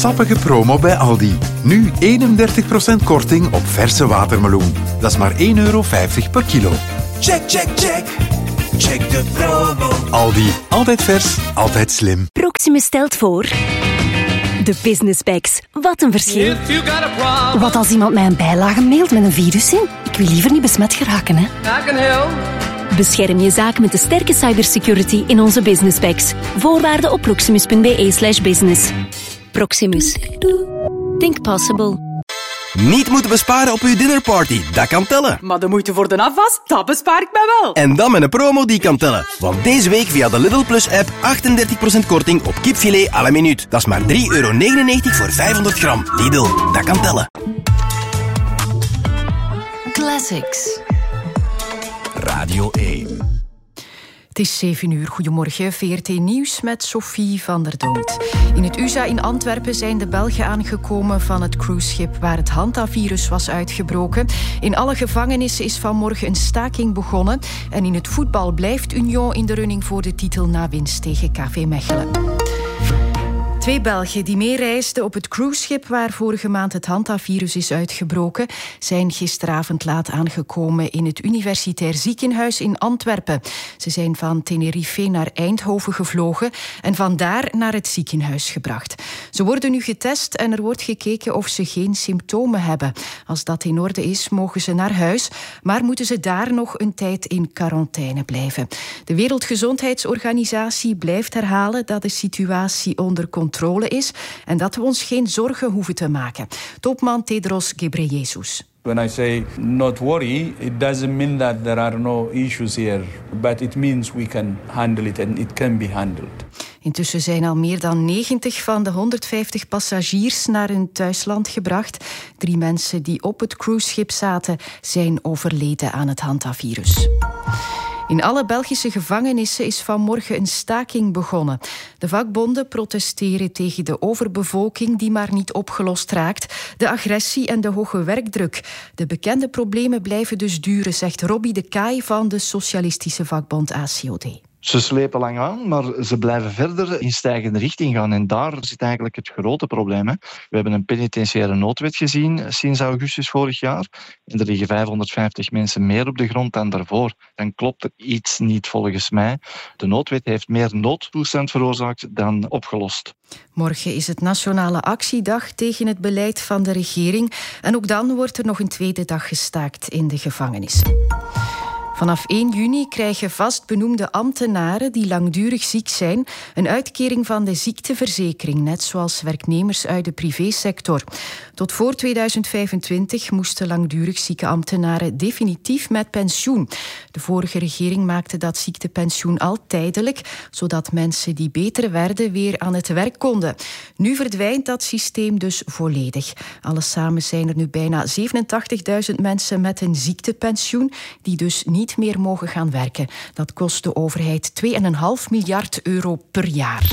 sappige promo bij Aldi. Nu 31% korting op verse watermeloen. Dat is maar €1,50 per kilo. Check, check, check. Check de promo. Aldi, altijd vers, altijd slim. Proximus stelt voor... De Business Packs. Wat een verschil. Wat als iemand mij een bijlage mailt met een virus in? Ik wil liever niet besmet geraken, hè. Bescherm je zaak met de sterke cybersecurity in onze Business Packs. Voorwaarden op proximus.be/business. Proximus. Think possible. Niet moeten besparen op uw dinnerparty, dat kan tellen. Maar de moeite voor de afwas, dat bespaar ik mij wel. En dan met een promo die kan tellen. Want deze week via de Lidl Plus app 38% korting op kipfilet à la minuut. Dat is maar €3,99 voor 500 gram. Lidl, dat kan tellen. Classics. Radio 1. Het is 7 uur. Goedemorgen, VRT Nieuws met Sophie van der Dood. In het USA in Antwerpen zijn de Belgen aangekomen van het cruiseschip waar het Hanta-virus was uitgebroken. In alle gevangenissen is vanmorgen een staking begonnen. En in het voetbal blijft Union in de running voor de titel na winst tegen KV Mechelen. 2 Belgen die meereisden op het cruiseschip waar vorige maand het Hanta-virus is uitgebroken, zijn gisteravond laat aangekomen in het Universitair Ziekenhuis in Antwerpen. Ze zijn van Tenerife naar Eindhoven gevlogen en vandaar naar het ziekenhuis gebracht. Ze worden nu getest en er wordt gekeken of ze geen symptomen hebben. Als dat in orde is, mogen ze naar huis, maar moeten ze daar nog een tijd in quarantaine blijven. De Wereldgezondheidsorganisatie blijft herhalen dat de situatie onder controle is en dat we ons geen zorgen hoeven te maken. Topman Tedros Ghebreyesus. When I say not worry, it doesn't mean that there are no issues here, but it means we can handle it and it can be handled. Intussen zijn al meer dan 90 van de 150 passagiers naar hun thuisland gebracht. 3 mensen die op het cruiseschip zaten zijn overleden aan het Hanta-virus. In alle Belgische gevangenissen is vanmorgen een staking begonnen. De vakbonden protesteren tegen de overbevolking die maar niet opgelost raakt, de agressie en de hoge werkdruk. De bekende problemen blijven dus duren, zegt Robbie de Kaai van de socialistische vakbond ACOD. Ze slepen lang aan, maar ze blijven verder in stijgende richting gaan. En daar zit eigenlijk het grote probleem. We hebben een penitentiaire noodwet gezien sinds augustus vorig jaar. En er liggen 550 mensen meer op de grond dan daarvoor. Dan klopt er iets niet volgens mij. De noodwet heeft meer noodtoestand veroorzaakt dan opgelost. Morgen is het Nationale Actiedag tegen het beleid van de regering. En ook dan wordt er nog een tweede dag gestaakt in de gevangenissen. Vanaf 1 juni krijgen vastbenoemde ambtenaren die langdurig ziek zijn een uitkering van de ziekteverzekering, net zoals werknemers uit de privésector. Tot voor 2025 moesten langdurig zieke ambtenaren definitief met pensioen. De vorige regering maakte dat ziektepensioen al tijdelijk, zodat mensen die beter werden weer aan het werk konden. Nu verdwijnt dat systeem dus volledig. Alles samen zijn er nu bijna 87.000 mensen met een ziektepensioen die dus niet meer mogen gaan werken. Dat kost de overheid €2,5 miljard per jaar.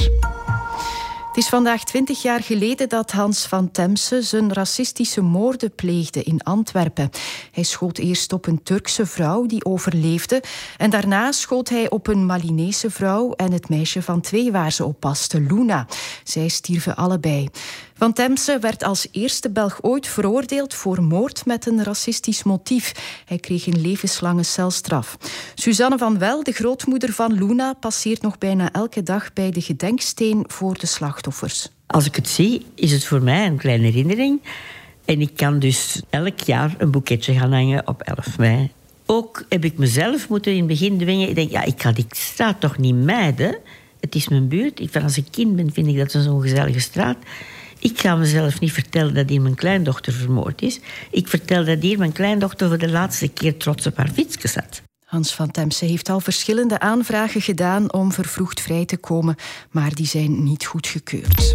Het is vandaag 20 jaar geleden dat Hans van Temse zijn racistische moorden pleegde in Antwerpen. Hij schoot eerst op een Turkse vrouw die overleefde en daarna schoot hij op een Malinese vrouw en het meisje van 2 waar ze op paste, Luna. Zij stierven allebei. Van Temse werd als eerste Belg ooit veroordeeld voor moord met een racistisch motief. Hij kreeg een levenslange celstraf. Suzanne van Wel, de grootmoeder van Luna, passeert nog bijna elke dag bij de gedenksteen voor de slachtoffers. Als ik het zie, is het voor mij een kleine herinnering. En ik kan dus elk jaar een boeketje gaan hangen op 11 mei. Ook heb ik mezelf moeten in het begin dwingen. Ik denk, ik ga die straat toch niet mijden. Het is mijn buurt. Als ik kind ben, vind ik dat zo'n gezellige straat. Ik ga mezelf niet vertellen dat hier mijn kleindochter vermoord is. Ik vertel dat hier mijn kleindochter voor de laatste keer trots op haar fietsje zat. Hans van Temse heeft al verschillende aanvragen gedaan om vervroegd vrij te komen, maar die zijn niet goedgekeurd.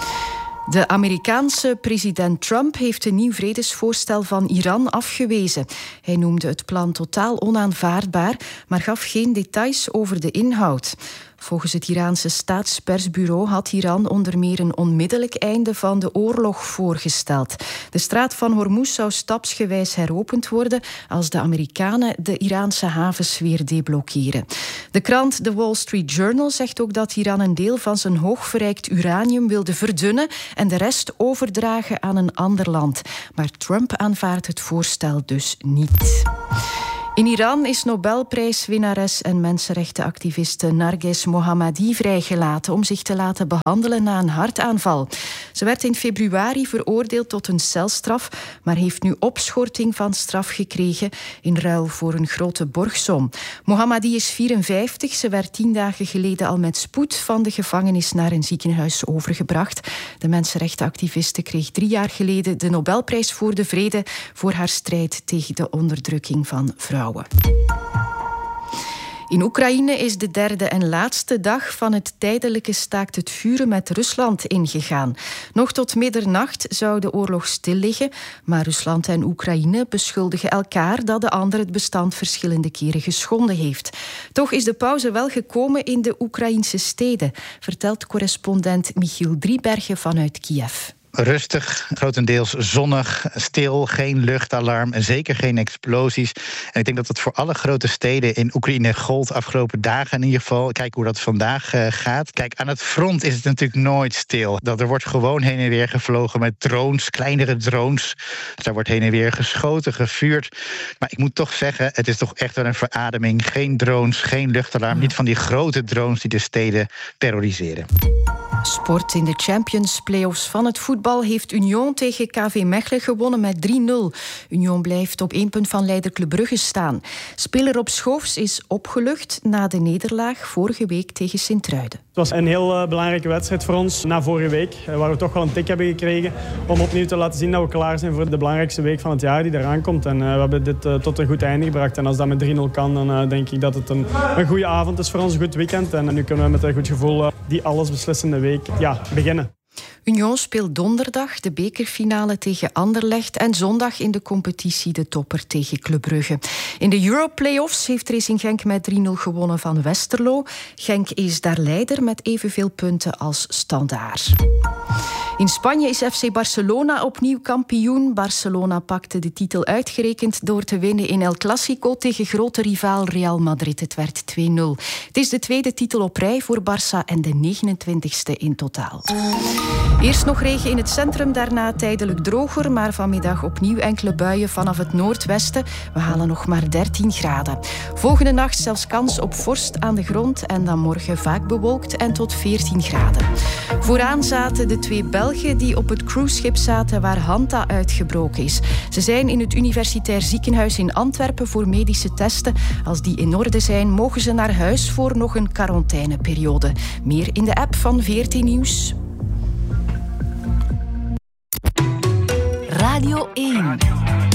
De Amerikaanse president Trump heeft een nieuw vredesvoorstel van Iran afgewezen. Hij noemde het plan totaal onaanvaardbaar, maar gaf geen details over de inhoud. Volgens het Iraanse staatspersbureau had Iran onder meer een onmiddellijk einde van de oorlog voorgesteld. De straat van Hormuz zou stapsgewijs heropend worden als de Amerikanen de Iraanse havens weer deblokkeren. De krant The Wall Street Journal zegt ook dat Iran een deel van zijn hoogverrijkt uranium wilde verdunnen en de rest overdragen aan een ander land. Maar Trump aanvaardt het voorstel dus niet. In Iran is Nobelprijswinnares en mensenrechtenactiviste Narges Mohammadi vrijgelaten om zich te laten behandelen na een hartaanval. Ze werd in februari veroordeeld tot een celstraf, maar heeft nu opschorting van straf gekregen in ruil voor een grote borgsom. Mohammadi is 54. Ze werd 10 dagen geleden al met spoed van de gevangenis naar een ziekenhuis overgebracht. De mensenrechtenactiviste kreeg 3 jaar geleden de Nobelprijs voor de Vrede voor haar strijd tegen de onderdrukking van vrouwen. In Oekraïne is de 3e en laatste dag van het tijdelijke staakt het vuren met Rusland ingegaan. Nog tot middernacht zou de oorlog stil liggen, maar Rusland en Oekraïne beschuldigen elkaar dat de ander het bestand verschillende keren geschonden heeft. Toch is de pauze wel gekomen in de Oekraïnse steden, vertelt correspondent Michiel Driebergen vanuit Kiev. Rustig, grotendeels zonnig, stil, geen luchtalarm en zeker geen explosies. En ik denk dat het voor alle grote steden in Oekraïne gold afgelopen dagen in ieder geval. Kijk hoe dat vandaag gaat. Kijk, aan het front is het natuurlijk nooit stil. Er wordt gewoon heen en weer gevlogen met drones, kleinere drones. Daar wordt heen en weer geschoten, gevuurd. Maar ik moet toch zeggen, het is toch echt wel een verademing. Geen drones, geen luchtalarm, niet van die grote drones die de steden terroriseren. Sport in de Champions Playoffs van het voetbal heeft Union tegen KV Mechelen gewonnen met 3-0. Union blijft op 1 punt van leider Club Brugge staan. Speler Rob Schoofs is opgelucht na de nederlaag vorige week tegen Sint-Truiden. Het was een heel belangrijke wedstrijd voor ons na vorige week, waar we toch wel een tik hebben gekregen om opnieuw te laten zien dat we klaar zijn voor de belangrijkste week van het jaar die eraan komt. En we hebben dit tot een goed einde gebracht. En als dat met 3-0 kan, dan denk ik dat het een goede avond is voor ons, een goed weekend. En nu kunnen we met een goed gevoel die allesbeslissende week beginnen. Union speelt donderdag de bekerfinale tegen Anderlecht en zondag in de competitie de topper tegen Club Brugge. In de Euro-playoffs heeft Racing Genk met 3-0 gewonnen van Westerlo. Genk is daar leider met evenveel punten als Standaard. In Spanje is FC Barcelona opnieuw kampioen. Barcelona pakte de titel uitgerekend door te winnen in El Clasico tegen grote rivaal Real Madrid. Het werd 2-0. Het is de tweede titel op rij voor Barça en de 29e in totaal. Eerst nog regen in het centrum, daarna tijdelijk droger, maar vanmiddag opnieuw enkele buien vanaf het noordwesten. We halen nog maar 13 graden. Volgende nacht zelfs kans op vorst aan de grond en dan morgen vaak bewolkt en tot 14 graden. Vooraan zaten de 2 Belgen die op het cruiseschip zaten waar Hanta uitgebroken is. Ze zijn in het Universitair Ziekenhuis in Antwerpen voor medische testen. Als die in orde zijn, mogen ze naar huis voor nog een quarantaineperiode. Meer in de app van VRT Nieuws. Radio 1.